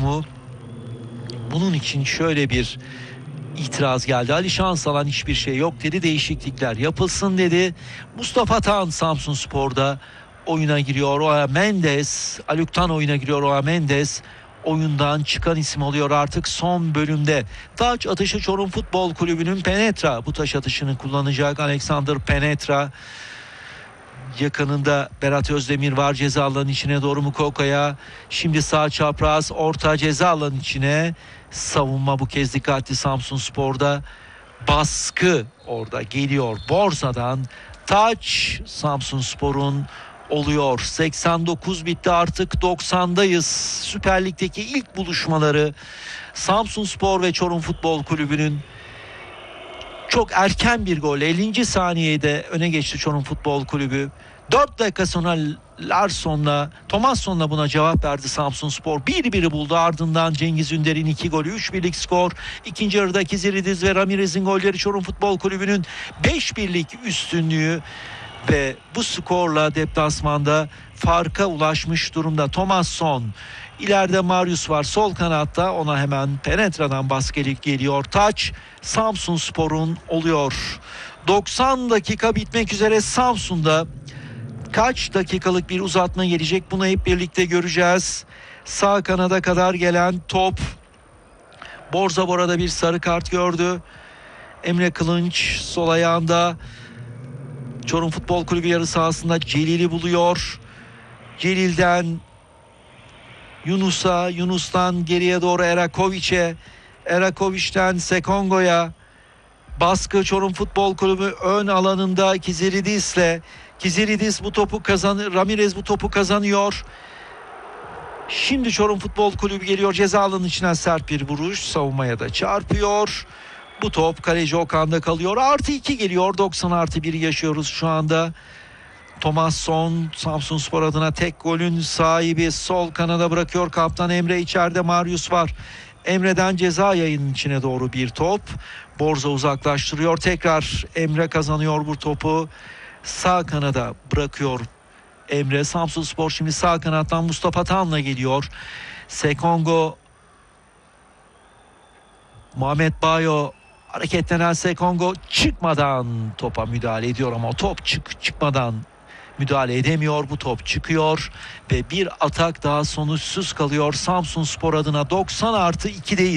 durumu. Bunun için şöyle bir itiraz geldi. Ali Şansalan hiçbir şey yok dedi. Değişiklikler yapılsın dedi. Mustafa Tan Samsunspor'da oyuna giriyor. Oya Mendes, Aluk'tan oyuna giriyor. Oya Mendes oyundan çıkan isim oluyor artık son bölümde. Taç atışı Çorum Futbol Kulübü'nün Penetra bu taş atışını kullanacak. Alexander Penetra. Yakınında Berat Özdemir var, ceza alanının içine doğru Mukoka'ya. Şimdi sağ çapraz, orta ceza alanının içine. Savunma bu kez dikkatli Samsunspor'da. Baskı orada geliyor Borza'dan. Taç Samsunspor'un oluyor. 89 bitti, artık 90'dayız. Süper Lig'deki ilk buluşmaları Samsunspor ve Çorum Futbol Kulübü'nün çok erken bir gol 50. saniyede öne geçti Çorum Futbol Kulübü. 4 dakika sonra Thomasson'la buna cevap verdi Samsunspor. 1-1'i buldu, ardından Cengiz Ünder'in 2 golü, 3-1'lik skor. İkinci yarıda Kiziridis ve Ramirez'in golleri Çorum Futbol Kulübü'nün 5-1'lik üstünlüğü ve bu skorla deplasmanda farka ulaşmış durumda. Thomasson, ileride Marius var sol kanatta, ona hemen Penetra'dan baskı geliyor. Taç Samsunspor'un oluyor. 90 dakika bitmek üzere. Samsun'da kaç dakikalık bir uzatma gelecek, bunu hep birlikte göreceğiz. Sağ kanada kadar gelen top. Borza Bora'da bir sarı kart gördü. Emre Kılınç sol ayağında. Çorum Futbol Kulübü yarı sahasında Celil'i buluyor. Celil'den Yunus'a, Yunus'tan geriye doğru Erakovic'e, Erakovic'ten Sekongo'ya. Baskı Çorum Futbol Kulübü ön alanında Kiziridis'le. Kiziridis bu topu kazanır. Ramirez bu topu kazanıyor. Şimdi Çorum Futbol Kulübü geliyor. Ceza alanının içinden sert bir vuruş. Savunmaya da çarpıyor. Bu top kaleci Okan'da kalıyor. +2 geliyor. 90+1 yaşıyoruz şu anda. Thomasson Samsunspor adına tek golün sahibi, sol kanada bırakıyor kaptan Emre, içeride Marius var. Emre'den ceza yayının içine doğru bir top. Borza uzaklaştırıyor. Tekrar Emre kazanıyor bu topu. Sağ kanada bırakıyor Emre. Samsunspor şimdi sağ kanattan Mustafa Tan'la geliyor. Sekongo, Muhammed Bayo, hareketlenen Sekongo çıkmadan topa müdahale ediyor ama top çıkmadan müdahale edemiyor. Bu top çıkıyor ve bir atak daha sonuçsuz kalıyor Samsunspor adına. 90+2'deyiz.